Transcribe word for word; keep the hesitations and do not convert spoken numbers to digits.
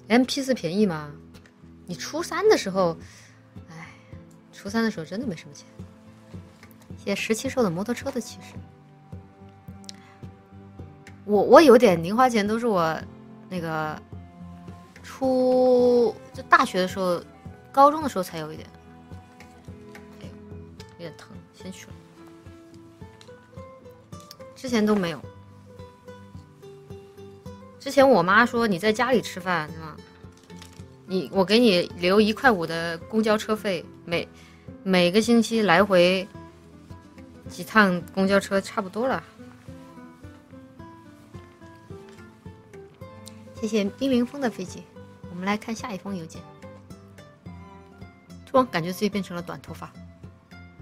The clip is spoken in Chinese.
M P 四便宜吗？你初三的时候，哎，初三的时候真的没什么钱。谢谢十七兽的摩托车的骑士。我我有点零花钱都是我那个初就大学的时候，高中的时候才有一点。哎呦，有点疼，先去了。之前都没有。之前我妈说你在家里吃饭是吧？你我给你留一块五的公交车费，每每个星期来回几趟公交车差不多了。谢谢冰凌风的飞机。我们来看下一封邮件。突然感觉自己变成了短头发。